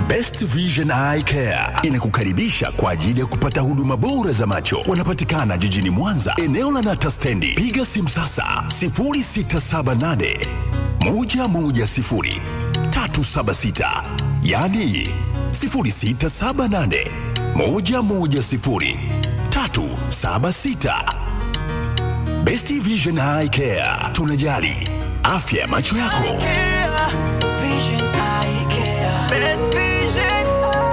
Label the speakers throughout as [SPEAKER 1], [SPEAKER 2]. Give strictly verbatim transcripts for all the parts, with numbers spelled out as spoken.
[SPEAKER 1] Best Vision Eye Care inakukaribisha kwa ajili ya kupata huduma bora za macho. Wanapatikana jijini Mwanza, eneo la Nata Stendi. Piga simu sasa sifuri sita saba nane moja moja sifuri tatu saba sita, yani sifuri sita saba nane moja moja sifuri tatu saba sita. Best Vision Eye Care, tunajali afya ya macho yako.
[SPEAKER 2] Vision Eye Care. Best Vision.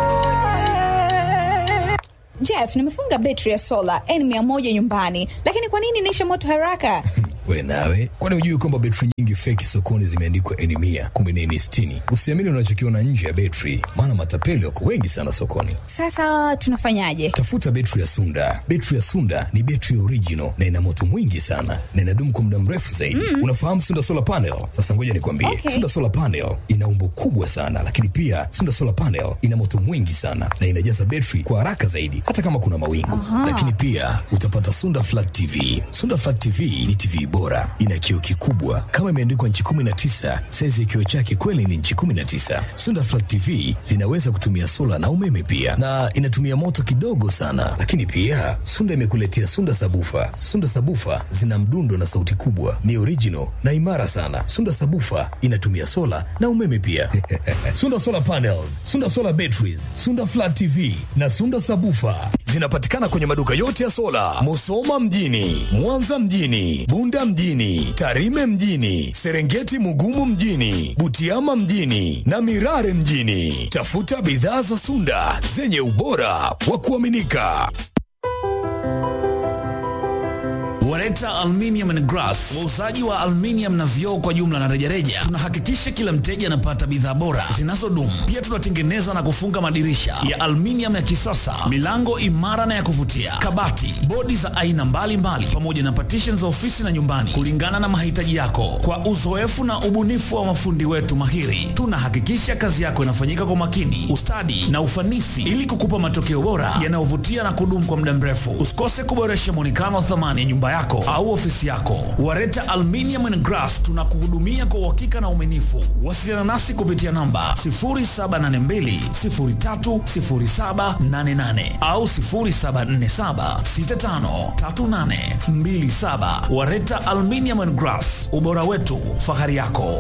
[SPEAKER 3] Jeff, nimefunga betri ya sola N mia moja nyumbani, lakini kwa nini inaisha moto haraka?
[SPEAKER 4] We nawe, kwani hujui kwamba betri nyingi feki sokoni zimeandikwa N mia kumbe ni N sitini? Usiamini unachokiona nje ya betri, maana matapeli wako wengi sana sokoni.
[SPEAKER 3] Sasa tunafanyaje?
[SPEAKER 4] Tafuta betri ya Sunda. Betri ya Sunda ni betri original na ina moto mwingi sana na inadumu kwa muda mrefu zaidi. Mm. Unafahamu Sunda Solar Panel? Sasa ngoja nikwambie.
[SPEAKER 3] Okay.
[SPEAKER 4] Sunda Solar Panel ina umbo kubwa sana, lakini pia Sunda Solar Panel ina moto mwingi sana na inajaza betri kwa haraka zaidi hata kama kuna mawingu. Aha. Lakini pia utapata Sunda Flat T V. Sunda Flat T V ni T V bora, ina kioo kikubwa kama imeandikwa inchi kumi na tisa. Saizi ya kioo chake kweli ni inchi kumi na tisa. Sunda Flat T V zinaweza kutumia sola na umeme pia, na inatumia moto kidogo sana. Lakini pia Sunda imekuletea Sunda Sabufa. Sunda Sabufa zina mdundo na sauti kubwa, ni original na imara sana. Sunda Sabufa inatumia sola na umeme pia. Sunda Solar Panels, Sunda Solar Batteries, Sunda Flat T V na Sunda Sabufa zinapatikana kwenye maduka yote ya sola, Musoma mjini, Mwanza mjini, Bunda mjini, Tarime mjini, Serengeti Mugumu mjini, Butiama mjini na Mirare mjini. Tafuta bidhaa za Sunda zenye ubora wa kuaminika.
[SPEAKER 5] Wareta Aluminium and Glass, wauzaji wa aluminium na vioo kwa jumla na rejareja. Tunahakikisha kila mteja anapata bidhaa bora zinazodumu. Pia tunatengeneza na kufunga madirisha ya aluminium ya kisasa, milango imara na ya kuvutia, kabati, bodi za aina mbalimbali, pamoja na partitions za ofisi na nyumbani kulingana na mahitaji yako. Kwa uzoefu na ubunifu wa mafundi wetu mahiri, tunahakikisha kazi yako inafanyika kwa makini, ustadi na ufanisi ili kukupa matokeo bora yanayovutia na kudumu kwa muda mrefu. Usikose kuboresha muonekano wa thamani ya nyumba yako au ofisi yako. Wareta Aluminium and Glass tunakuhudumia kwa uhakika na uaminifu. Wasiliana nasi kupitia namba sifuri saba nane mbili sifuri tatu sifuri saba nane nane au sifuri saba nne saba sita tano tatu nane mbili saba. Wareta Aluminium and Glass, ubora wetu, fahari yako.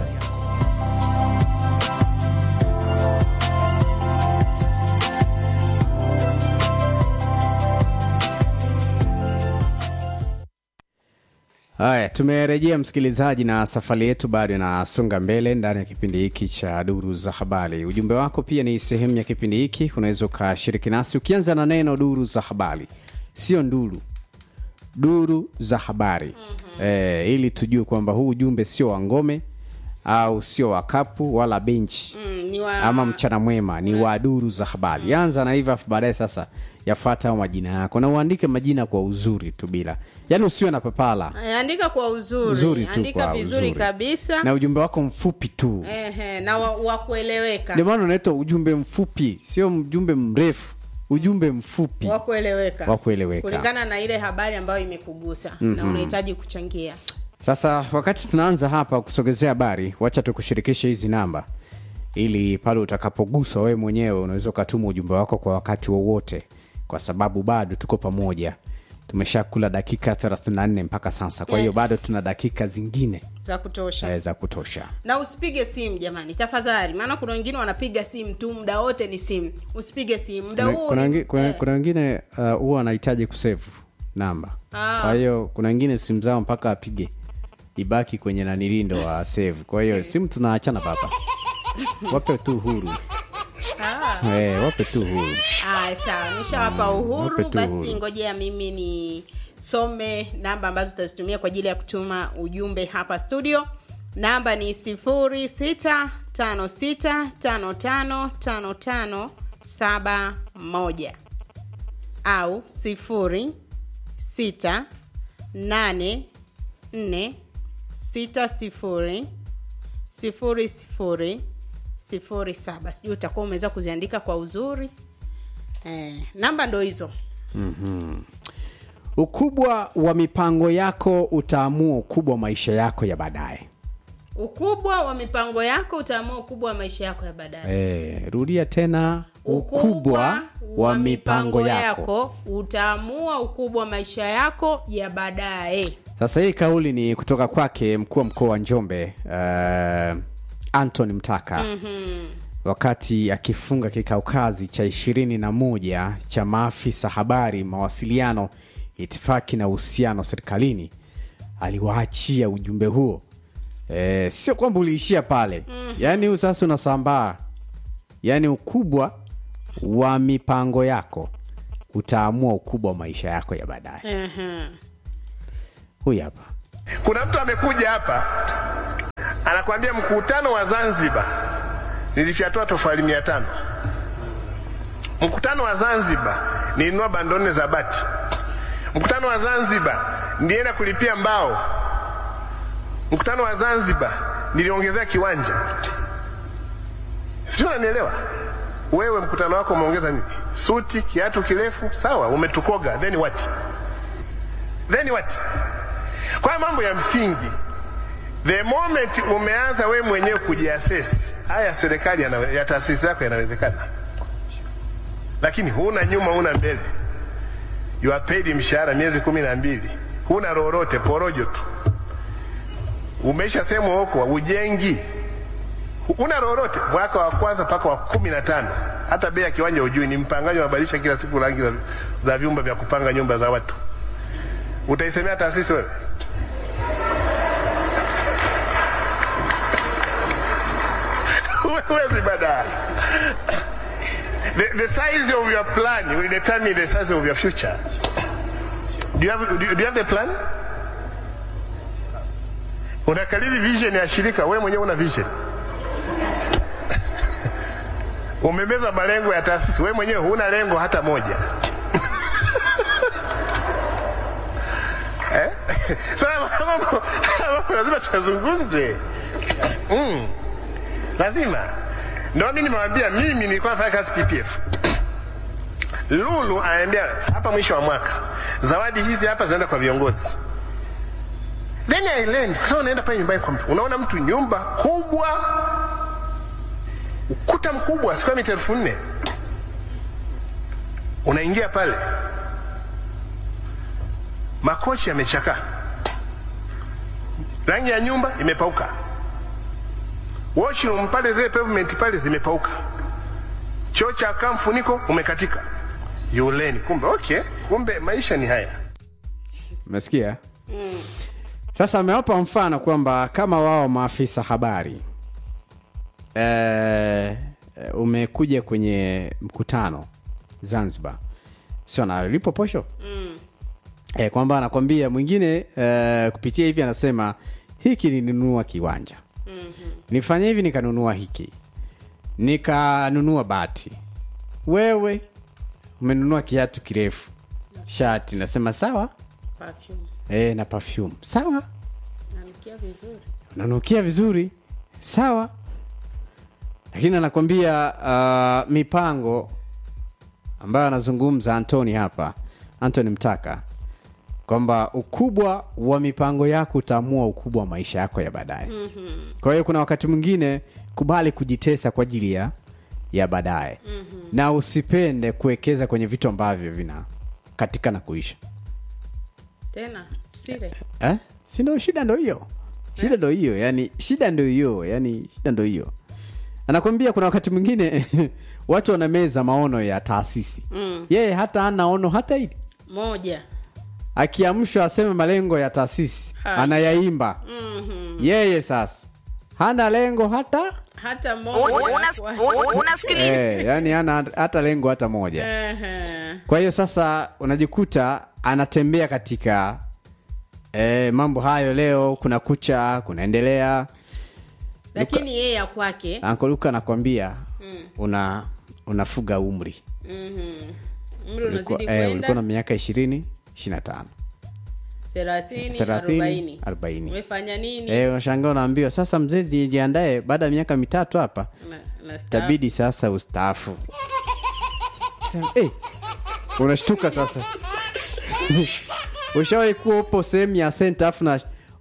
[SPEAKER 6] Haya, tumerejea msikilizaji, na safari yetu bado inasonga mbele ndani ya kipindi hiki cha Duru za Habari. Ujumbe wako pia ni sehemu ya kipindi hiki, unaweza kushiriki nasi ukianza na neno Duru za Habari. Sio nduru. Duru za Habari. Mm-hmm. Eh, ili tujue kwamba huu ujumbe sio wa ngome au sio wa kapu wala benchi.
[SPEAKER 7] Mm, ni wa...
[SPEAKER 6] ama mchana mwema, ni wa Duru za Habari. Mm. Anza na hivyo baadaye sasa yafuata majina yako, na uandike majina kwa uzuri tu, bila yaani usiwe na papala.
[SPEAKER 7] Andika kwa uzuri,
[SPEAKER 6] uzuri
[SPEAKER 7] andika vizuri uzuri kabisa,
[SPEAKER 6] na ujumbe wako mfupi tu.
[SPEAKER 7] Ehe, na wa, wa kueleweka.
[SPEAKER 6] Ndio maana unaitwa ujumbe mfupi, sio ujumbe mrefu. Ujumbe mfupi
[SPEAKER 7] wa kueleweka,
[SPEAKER 6] wa kueleweka
[SPEAKER 7] kulingana na ile habari ambayo imekugusa. Mm-hmm. Na unahitaji kuchangia.
[SPEAKER 6] Sasa wakati tunaanza hapa kusogezea habari, wacha tukushirikishe hizi namba ili pale utakapoguswa wewe mwenyewe unaweza kutuma ujumbe wako kwa wakati wowote, kwa sababu bado tuko pamoja. Tumeshakula dakika thelathini na nne mpaka sasa. Kwa hiyo bado tuna dakika zingine
[SPEAKER 7] za kutosha.
[SPEAKER 6] E, za kutosha.
[SPEAKER 7] Na usipige simu jamani, tafadhali, maana kuna wengine wanapiga simu tu muda wote ni simu. Usipige simu muda huo.
[SPEAKER 6] Kuna wengine kuna, kuna wengine huwa uh, wanahitaji kusave namba. Ah. Kwa hiyo kuna wengine simu zao mpaka apige ibaki kwenye nanilindo wa save. Kwa hiyo simu tunaachana papa. Wape tu huru. Ah. Eh, wape tu huru.
[SPEAKER 7] Ah, sawa, nishawapa uhuru. Basi ngojea mimi ni some namba ambazo tutazitumia kwa ajili ya kutuma ujumbe hapa studio. Namba ni sifuri sita tano sita tano tano tano tano saba moja au sifuri sita nane nne sita sifuri sifuri sifuri sifuri saba. Sijui utakuwa umeweza kuziandika kwa uzuri. Eh, namba ndo hizo.
[SPEAKER 6] Mhm. Ukubwa wa mipango yako utaamua ukubwa wa maisha yako ya baadaye.
[SPEAKER 7] ukubwa wa mipango yako utaamua ukubwa wa maisha yako ya baadaye.
[SPEAKER 6] Eh, rudia tena, ukubwa wa mipango yako, yako
[SPEAKER 7] utaamua ukubwa wa maisha yako ya baadaye.
[SPEAKER 6] Sasa hii kauli ni kutoka kwake mkuu wa mkoa wa Njombe, uh, Anthony Mtaka. Mhm. Wakati akifunga kikao kazi cha ishirini na moja cha maafisa habari, mawasiliano, itifaki na uhusiano serikalini, aliwaachia ujumbe huo. Eh, sio kwamba uliishia pale. Mm-hmm. Yaani huu sasa unasambaa. Yaani ukubwa wa mipango yako utaamua ukubwa wa maisha yako ya baadaye. Mhm. Huyu hapa.
[SPEAKER 8] Kuna mtu amekuja hapa anakuambia mkutano wa Zanzibar nilifyatua tofali mia tano. Mkutano wa Zanzibar nilinunua bandone za bati. Mkutano wa Zanzibar nilienda kulipia mbao. Mkutano wa Zanzibar niliongezea kiwanja. Sio, unanielewa? Wewe mkutano wako umeongeza nini? Suti, kiatu kirefu, sawa, umetukoga, then what? Then what? Kwa mambo ya msingi, the moment umeanza wewe mwenyewe kujiassess, haya serikali ya taasisi yako yanawezekana. Lakini huna nyuma, huna mbele. You are paid mshahara miezi kumi na mbili. Huna lolote, porojo tu. Umesha sema huko ujengi. Una lolote, mwaka wa kwanza paka wa kumi na tano. Hata bei ya kiwanja hujui, ni mpangaji unabadilisha kila siku rangi za, za vyumba vya kupanga nyumba za watu. Utaisemea taasisi wewe? Where's the bada? The, the size of your plan will determine the size of your future. Do you have, do you, do you have the plan? Unakalili vision ya shirika, wewe mwenyewe una vision. Umemeza malengo ya taasisi, wewe mwenyewe huna lengo hata moja. Eh? Sasa mambo lazima tuzungumze. Mm. Lazima. Ndio mimi nimewambia, mimi nilikuwa nafanya kazi P P F. Lulu anaambia hapa mwisho wa mwaka, zawadi hizi hapa zinaenda kwa viongozi. Then I learned, so unaenda pale nyumbani kwa mtu, unaona mtu nyumba kubwa, ukuta mkubwa, square mita elfu nne. Unaingia pale, makochi yamechakaa, rangi ya nyumba imepauka, washroom pale zile pavement pale zimepauka, choo cha kamfuniko umekatika. You learn, kumbe okay, kumbe maisha ni haya.
[SPEAKER 6] Umesikia? Mm. Sasa amewapa mfano kwamba kama wao maafisa habari eh, umekuja kwenye mkutano Zanzibar, sio na lipo posho? Mm. Eh, kwamba anakuambia mwingine eh, kupitia hivi anasema hiki nilinunua kiwanja. Mhm. Nifanye hivi nikanunua hiki. Nikanunua bati. Wewe umenunua kiatu kirefu. Shati, nasema sawa?
[SPEAKER 7] Perfume.
[SPEAKER 6] Eh, na perfume. Sawa?
[SPEAKER 7] Nanukia vizuri.
[SPEAKER 6] Nanukia vizuri. Sawa? Lakini anakuambia uh, mipango ambayo anazungumza Anthony hapa, Anthony Mtaka, kwamba ukubwa wa mipango yako utaamua ukubwa wa maisha yako ya baadaye. Mm-hmm. Kwa hiyo kuna wakati mwingine kubali kujitesa kwa ajili ya ya baadaye. Mm-hmm. Na usipende kuwekeza kwenye vitu ambavyo vina katika na kuisha.
[SPEAKER 7] Tena sire.
[SPEAKER 6] Eh? Si ndio shida ndio hiyo. Shida ndio hiyo, yani shida ndio hiyo, yani shida ndio hiyo. Anakuambia kuna wakati mwingine watu wanameza maono ya taasisi. Mm. Yeye hata hana ono hata hili
[SPEAKER 7] moja.
[SPEAKER 6] Akiamshwa aseme malengo ya taasisi, ha, anayaimba. Mhm. Yeye sasa hana lengo hata
[SPEAKER 7] hata moja.
[SPEAKER 6] Unasikiliza? Eh, yani hana hata lengo hata moja. Uh-huh. Kwa hiyo sasa unajikuta anatembea katika eh, mambo hayo, leo kuna kucha, kunaendelea.
[SPEAKER 7] Lakini yeye ya kwake
[SPEAKER 6] Uncle Luka anakuambia mm. una unafuga umri.
[SPEAKER 7] Mhm. Umri unazidi kwenda.
[SPEAKER 6] Eh, ulikuwa na miaka ishirini, ishirini na tano.
[SPEAKER 7] thelathini, arobaini.
[SPEAKER 6] arobaini.
[SPEAKER 7] Umefanya nini?
[SPEAKER 6] Eh, unashangaa unaambiwa sasa mzee jiandae baada ya miaka mitatu hapa. Na, na tabidi sasa ustaafu. Eh. Unashtuka sasa. Ushawahi kuwa upo sehemu ya center afu na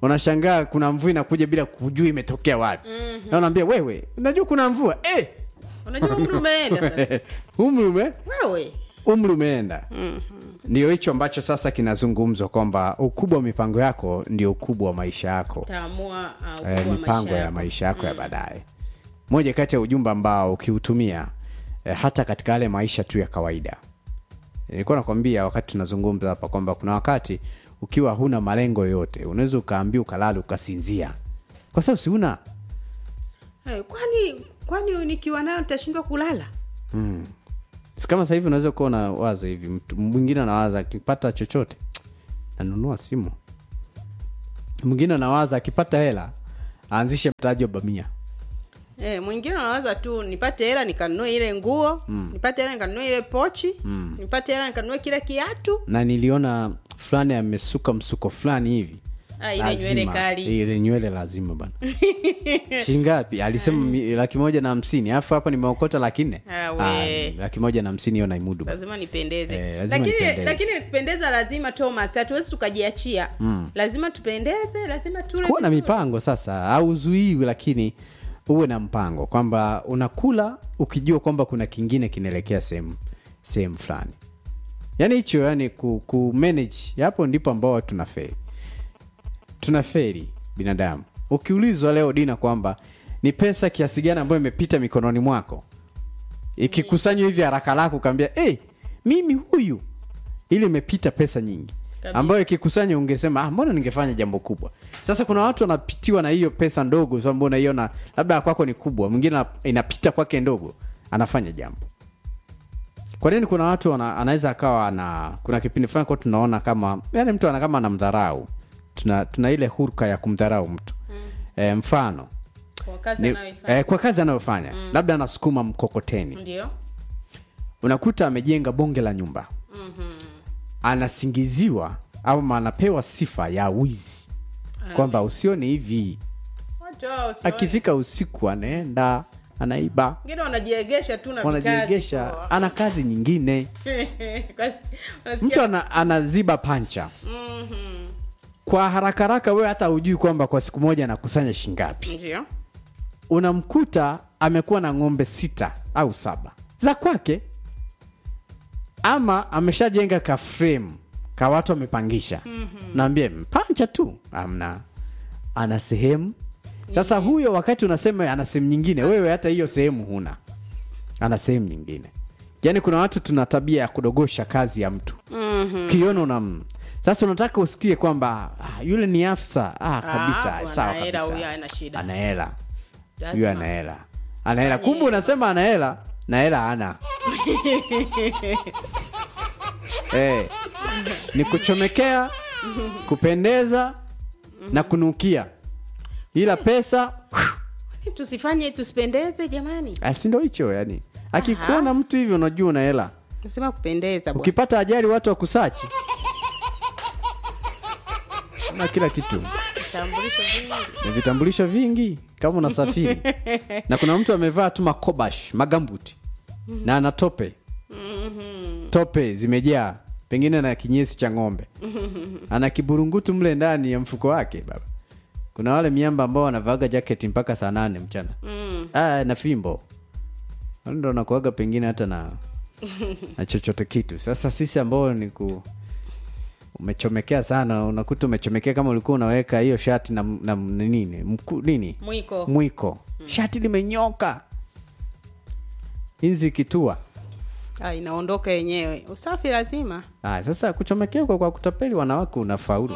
[SPEAKER 6] unashangaa kuna mvua inakuja bila kujua imetokea wapi. Mm-hmm. Na unaambia wewe, unajua kuna mvua? Eh,
[SPEAKER 7] unajua umri umeenda sasa.
[SPEAKER 6] Umri ume?
[SPEAKER 7] Wewe.
[SPEAKER 6] Umri umeenda.
[SPEAKER 7] Mhm.
[SPEAKER 6] Ndio hicho ambacho sasa kinazungumzwa kwamba ukubwa wa mipango yako ndio ukubwa wa maisha yako.
[SPEAKER 7] Taamua uh, ukubwa
[SPEAKER 6] Eh,
[SPEAKER 7] wa
[SPEAKER 6] mipango
[SPEAKER 7] maisha
[SPEAKER 6] ya
[SPEAKER 7] yako.
[SPEAKER 6] maisha yako
[SPEAKER 7] Mm.
[SPEAKER 6] ya baadaye. Moja kati ya ujumbe ambao ukiutumia eh, hata katika yale maisha tu ya kawaida. Nilikuwa nakwambia wakati tunazungumza hapa kwamba kuna wakati ukiwa huna malengo yote, unaweza ukaambia ukalala ukasinzia. Kwa sababu si una.
[SPEAKER 7] Hey, kwani kwani nikiwa nayo nitashindwa kulala?
[SPEAKER 6] Mm. Si kama sasa hivi unaweza kuwa na wazo hivi, mtu mwingine anawaza akipata chochote anunua simu. Mwingine anawaza akipata hela aanzishe mtaji wa bamia.
[SPEAKER 7] Eh, mwingine anawaza tu nipate hela nikanunue ile nguo,
[SPEAKER 6] Mm.
[SPEAKER 7] nipate hela nikanunue ile pochi,
[SPEAKER 6] Mm.
[SPEAKER 7] nipate hela nikanunue kile kiatu.
[SPEAKER 6] Na niliona fulani amesuka msuko fulani hivi.
[SPEAKER 7] Ah, ile
[SPEAKER 6] Lazima.
[SPEAKER 7] nywele kali.
[SPEAKER 6] Ile nywele lazima bana. Shingapi? Alisema mi- laki moja na hamsini. Alafu hapa nimeokota laki nne.
[SPEAKER 7] Ah, we.
[SPEAKER 6] Ah, laki moja na hamsini hiyo naimudu. bana.
[SPEAKER 7] Lazima nipendeze.
[SPEAKER 6] Eh, lazima
[SPEAKER 7] lakini
[SPEAKER 6] nipendeze.
[SPEAKER 7] lakini kupendeza lazima Thomas, hatuwezi tukajiachia.
[SPEAKER 6] Mm.
[SPEAKER 7] Lazima tupendeze, lazima tule.
[SPEAKER 6] Kuwa na
[SPEAKER 7] vizuri.
[SPEAKER 6] mipango sasa, hauzuiwi, lakini uwe na mpango kwamba unakula ukijua kwamba kuna kingine kinaelekea sehemu sehemu fulani. Yaani hicho, yani ku, ku manage, hapo ndipo ambao tunafeli. Tunafeli binadamu. Ukiulizwa leo Dina kwamba ni pesa kiasi gani ambayo imepita mikononi mwako, ikikusanywa hivi haraka lako kaambia eh hey, mimi huyu, ili imepita pesa nyingi
[SPEAKER 7] Kabisa.
[SPEAKER 6] ambayo ikikusanywa ungesema ah, mbona ningefanya jambo kubwa. Sasa kuna watu wanapitiwa na hiyo pesa ndogo, sababu mbona unaiona labda kwako ni kubwa, mwingine inapita kwake ndogo, anafanya jambo. Kwa nini kuna watu wana, anaweza akawa na kuna kipindi fulani kwa tunaona kama yani mtu ana kama anamdharau. Tuna tuna ile hurka ya kumdharau mtu. Mm. E, mfano
[SPEAKER 7] Kwa kazi
[SPEAKER 6] ni,
[SPEAKER 7] anayofanya.
[SPEAKER 6] e, kwa kazi anayofanya. Mm. Labda anasukuma mkokoteni.
[SPEAKER 7] Ndio.
[SPEAKER 6] Unakuta amejenga bonge la nyumba. Mhm. Anasingiziwa au anapewa sifa ya wizi. Kwamba usione hivi.
[SPEAKER 7] Watu hao usione.
[SPEAKER 6] Akifika usiku anaenda anaiba.
[SPEAKER 7] Wengine wanajiegesha tu na vikazi.
[SPEAKER 6] Wanajiegesha, ana kazi nyingine.
[SPEAKER 7] Kasi- unasikia-
[SPEAKER 6] Mtu ana, anaziba pancha.
[SPEAKER 7] Mhm.
[SPEAKER 6] Kwa haraka haraka wewe hata hujui kwamba kwa siku moja anakusanya shingapi.
[SPEAKER 7] Ndio.
[SPEAKER 6] Unamkuta amekuwa na ng'ombe sita au saba za kwake, ama ameshajenga ka frame ka watu wamepangisha. Mm-hmm. Naambie pancha tu amna, ana sehemu sasa. Mm-hmm. Huyo wakati unasema ana sehemu nyingine, wewe hata hiyo sehemu huna, ana sehemu nyingine. Yaani kuna watu tuna tabia ya kudogosha kazi ya mtu. Mhm. Kiona una sasa unataka usikie kwamba ah, yule ni afisa ah, kabisa
[SPEAKER 7] Ah,
[SPEAKER 6] sawa
[SPEAKER 7] ana hela,
[SPEAKER 6] kabisa.
[SPEAKER 7] huyu hana shida.
[SPEAKER 6] Ana hela.
[SPEAKER 7] Lazima.
[SPEAKER 6] Yule ana hela. Ana hela. Kumbe unasema ana hela, na hela hana. Eh. Ni kuchomekea, kupendeza na kunukia. Ila pesa
[SPEAKER 7] Tusifanye tusipendeze jamani.
[SPEAKER 6] asi ndio hicho yani. Akikuona mtu hivi unajua una hela.
[SPEAKER 7] Nasema kupendeza bwana.
[SPEAKER 6] Ukipata ajali watu wakusachi. Na kila kitu.
[SPEAKER 7] Vitambulisho vingi.
[SPEAKER 6] Ni vitambulisho vingi kama unasafiri. Na kuna mtu amevaa tu makobash, magambuti. Mm-hmm. Na ana tope. Mm-hmm. Tope zimejaa, pengine na kinyesi cha ng'ombe. Mm-hmm. Ana kiburungutu mle ndani ya mfuko wake baba. Kuna wale miamba ambao wanavaga jacket mpaka saa nane mchana. Mm. Ah, na fimbo. Ndio anakuaga pengine hata na na chochote kitu. Sasa sisi ambao ni ku umechomekea sana, unakuta umechomekea kama ulikuwa unaweka hiyo shati na, na nini mku, nini
[SPEAKER 7] Mwiko.
[SPEAKER 6] Mwiko. Hmm. Shati limenyoka. Inzi kitua.
[SPEAKER 7] Ah, inaondoka yenyewe. Usafi lazima.
[SPEAKER 6] Ah, sasa kuchomekea kwa, kwa kutapeli wanawake unafaulu.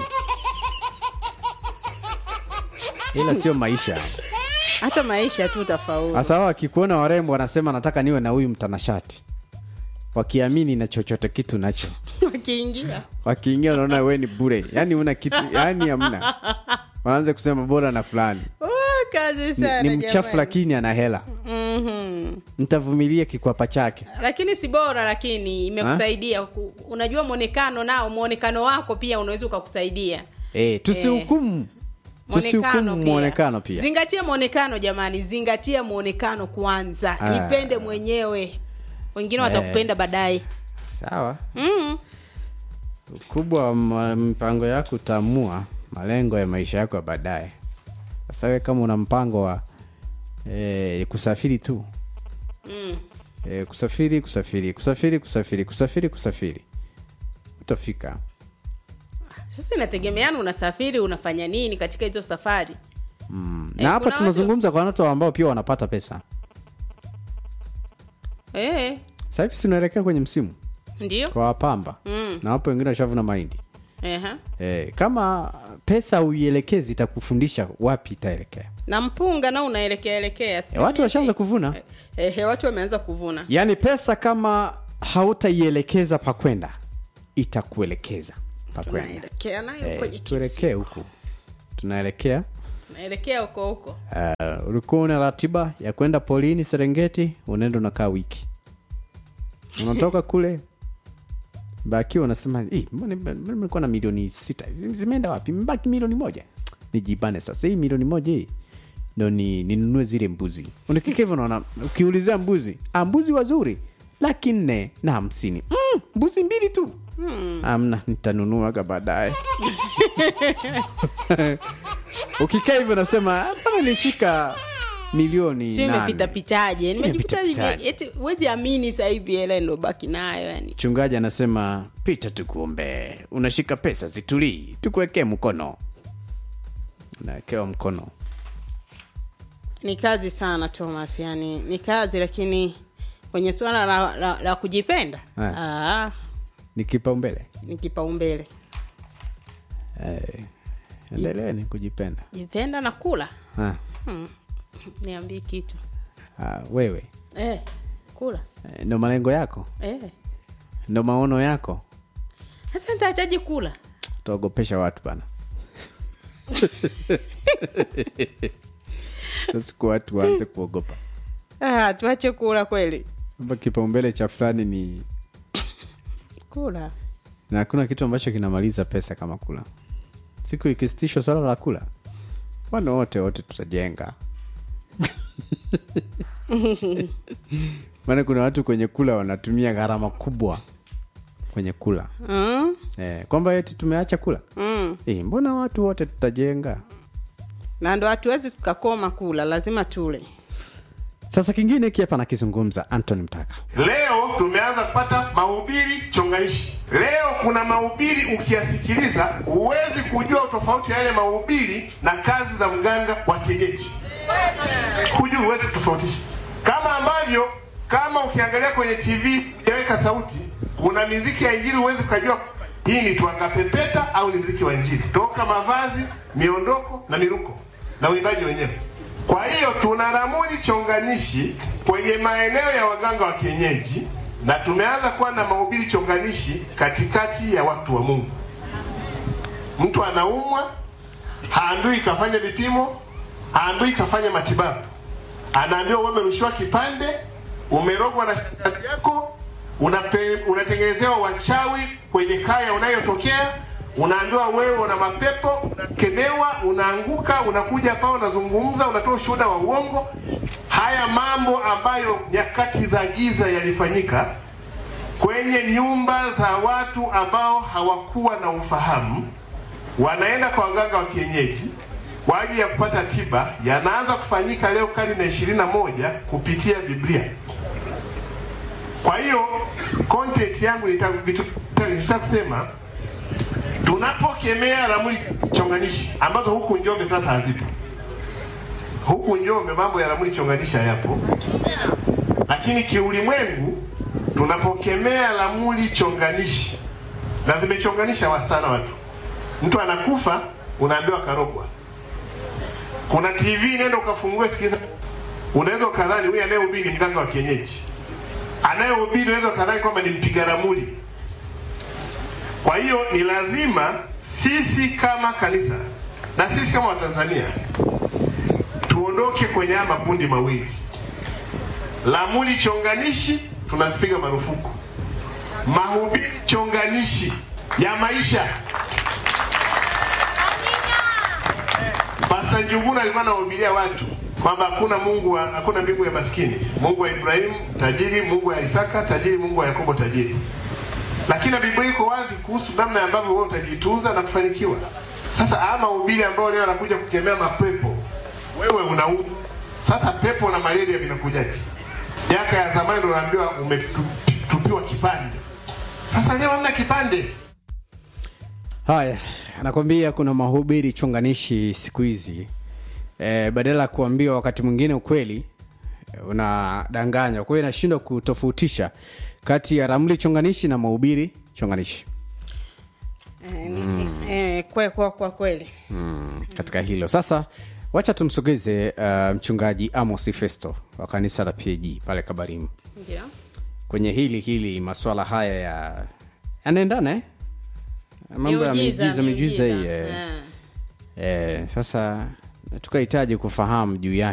[SPEAKER 6] Ila sio maisha.
[SPEAKER 7] Hata maisha tu utafaulu.
[SPEAKER 6] Sasa wakikuona warembo wanasema nataka niwe na huyu mtanashati. Wakiamini na chochote kitu nacho.
[SPEAKER 7] Wakiingia.
[SPEAKER 6] Wakiingia unaona wewe ni bure. Yaani una kitu, yaani hamna. Wanaanza kusema bora na fulani.
[SPEAKER 7] Oh, kazi sana
[SPEAKER 6] Ni, ni mchafu lakini ana hela. Mhm. Nitavumilia kikwapa chake.
[SPEAKER 7] Lakini si bora, lakini imekusaidia. Ku, unajua muonekano nao, muonekano wako pia unaweza ukakusaidia.
[SPEAKER 6] Eh, tusihukumu. Tusihukumu muonekano pia.
[SPEAKER 7] Zingatia muonekano jamani, zingatia muonekano kwanza.
[SPEAKER 6] Ah.
[SPEAKER 7] Jipende mwenyewe. Wengine watakupenda baadaye.
[SPEAKER 6] Sawa.
[SPEAKER 7] Mhm.
[SPEAKER 6] Ukubwa wa mpango yako utaamua malengo ya maisha yako ya baadaye. Sasa wewe kama una mpango wa eh, kusafiri tu mm. eh, kusafiri kusafiri kusafiri kusafiri kusafiri kusafiri utafika.
[SPEAKER 7] Sasa inategemeana unasafiri unafanya nini katika hizo safari.
[SPEAKER 6] Mm. Na hapa tunazungumza kwa watu ambao pia wanapata pesa.
[SPEAKER 7] Eh.
[SPEAKER 6] Sasa hivi tunaelekea kwenye msimu.
[SPEAKER 7] Ndio.
[SPEAKER 6] Kwa wapamba. Mm. Na hapo wengine washavuna mahindi.
[SPEAKER 7] Ehe.
[SPEAKER 6] Eh, kama pesa uielekezi itakufundisha wapi itaelekea.
[SPEAKER 7] Na mpunga na unaelekea elekea.
[SPEAKER 6] E, watu washaanza kuvuna.
[SPEAKER 7] Eh, eh, watu wameanza kuvuna.
[SPEAKER 6] Yaani pesa kama hautaielekeza pa kwenda itakuelekeza pa kwenda.
[SPEAKER 7] Tunaelekea nayo
[SPEAKER 6] eh,
[SPEAKER 7] kwenye
[SPEAKER 6] tuelekee huko. Tunaelekea.
[SPEAKER 7] Tunaelekea huko huko.
[SPEAKER 6] Uh, ulikuwa una ratiba ya kwenda polini Serengeti, unaenda unakaa wiki. Unatoka kule baki unasema, "Eh, mbona nilikuwa na milioni sita. Zimeenda wapi? Mbaki milioni moja." Nijibane sasa hii milioni moja hii. Ndio ni ninunue zile mbuzi. Unakika hivyo unaona ukiulizia mbuzi, ah mbuzi wazuri laki nne na hamsini. Mm, mbuzi mbili tu. Hmm. Amna nitanunua kwa baadaye. Ukikaa hivyo unasema, "Hapana nishika milioni
[SPEAKER 7] nane." Sio imepita pitaje? Nimejipitaje? Eti uwezi amini sasa hivi hela ndio baki nayo yani.
[SPEAKER 6] Mchungaji anasema, "Pita tukuombe. Unashika pesa zitulii. Tukuwekee mkono." Nawekewa mkono.
[SPEAKER 7] Ni kazi sana Thomas, yani ni kazi, lakini kwenye swala la, la, la kujipenda ah
[SPEAKER 6] ni kipaumbele.
[SPEAKER 7] Ni kipaumbele.
[SPEAKER 6] Eh. Endelea ni kujipenda.
[SPEAKER 7] Jipenda na kula.
[SPEAKER 6] Ah.
[SPEAKER 7] Hmm. Niambie kitu.
[SPEAKER 6] Ah, wewe.
[SPEAKER 7] Eh, kula.
[SPEAKER 6] Eh, ndio malengo yako?
[SPEAKER 7] Eh.
[SPEAKER 6] Ndio maono yako?
[SPEAKER 7] Sasa nitaachaje kula?
[SPEAKER 6] Tuogopesha watu bana. Sasa kwa watu waanze kuogopa.
[SPEAKER 7] Ah, tuache kula kweli.
[SPEAKER 6] Mbona kipaumbele cha fulani ni
[SPEAKER 7] kula.
[SPEAKER 6] Na hakuna kitu ambacho kinamaliza pesa kama kula. Siku ikisitishwa swala la kula, wana wote wote tutajenga. Maana kuna watu kwenye kula wanatumia gharama kubwa kwenye kula. Mm. Eh, kwamba eti tumeacha kula. Mm. Eh, mbona watu wote tutajenga?
[SPEAKER 7] Na ndo hatuwezi tukakoma kula, lazima tule.
[SPEAKER 6] Sasa kingine hiki hapa nakizungumza Anthony Mtaka.
[SPEAKER 8] Leo tumeanza kupata mahubiri chonganishi. Leo kuna mahubiri ukiyasikiliza huwezi kujua utofauti yale mahubiri na kazi za mganga wa kienyeji. Hujui, huwezi tofautisha. Kama ambavyo kama ukiangalia kwenye T V yaweka sauti, kuna muziki ya injili huwezi kujua hii ni twanga pepeta au ni muziki wa injili. Toka mavazi, miondoko na miruko na uimbaji wenyewe. Kwa hiyo tuna ramuni chonganishi kwenye maeneo ya waganga wa kienyeji, na tumeanza kuwa na mahubiri chonganishi katikati ya watu wa Mungu. Mtu anaumwa, haambiwi kafanya vipimo, haambiwi kafanya matibabu. Anaambiwa wewe umerushiwa kipande, umerogwa na shetani yako, unape, unatengenezewa wachawi kwenye kaya unayotokea. Unaambiwa wewe una mapepo, unakemewa, unaanguka, unakuja hapa unazungumza, unatoa ushuhuda wa uongo. Haya mambo ambayo nyakati za giza yalifanyika kwenye nyumba za watu ambao hawakuwa na ufahamu, wanaenda kwa waganga wa kienyeji kwa ajili ya kupata tiba, yanaanza kufanyika leo karne ya ishirini na moja kupitia Biblia. Kwa hiyo content yangu nitaka kusema, tunapokemea ramli chonganishi ambazo huku Njombe sasa hazipo. Huku Njombe mambo ya ramli chonganishi hayapo. Lakini kiulimwengu tunapokemea ramli chonganishi, na zimechonganisha wa sana watu. Mtu anakufa unaambiwa karogwa. Kuna T V nenda ukafungue sikiza, unaweza kadhani huyu anayehubiri mganga wa kienyeji. Anayehubiri unaweza kadhani kwamba ni mpiga ramli. Kwa hiyo ni lazima sisi kama kanisa na sisi kama Watanzania tuondoke kwenye haya makundi mawili. Ramli chonganishi tunazipiga marufuku. Mahubiri chonganishi ya maisha. Pastor Njuguna alikuwa anawahubiria watu kwamba hakuna Mungu wa, hakuna mbingu ya maskini. Mungu wa Ibrahim tajiri, Mungu wa Isaka tajiri, Mungu wa Yakobo tajiri. Lakini Biblia iko wazi kuhusu namna ambavyo wewe utajitunza na kufanikiwa. Sasa ama ubili ambao leo anakuja kukemea mapepo, wewe unaumwa. Sasa pepo na malaria vinakujaje? Miaka ya zamani ndo unaambiwa umetupiwa kipande. Sasa leo hamna kipande.
[SPEAKER 6] Haya, anakwambia kuna mahubiri chonganishi siku hizi. E, badala ya kuambiwa wakati mwingine ukweli, unadanganya. Kwa hiyo inashindwa kutofautisha kati ya ramli chonganishi na mahubiri chonganishi.
[SPEAKER 7] Eh, mm. eh kwa kwa kwa kweli.
[SPEAKER 6] Mm, katika hilo. Sasa wacha tumsogeze uh, mchungaji Amos Festo wa kanisa la P G pale Kabarimu.
[SPEAKER 7] Ndio.
[SPEAKER 6] Kwenye hili hili masuala haya ya yanaendana eh? Mambo ya miujiza miujiza hii. Eh. Eh, sasa tukahitaji kufahamu juu yake.